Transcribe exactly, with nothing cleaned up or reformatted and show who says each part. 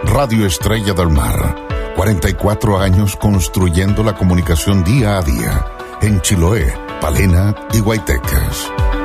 Speaker 1: Radio Estrella del Mar. cuarenta y cuatro años construyendo la comunicación día a día. En Chiloé, Palena y Guaytecas.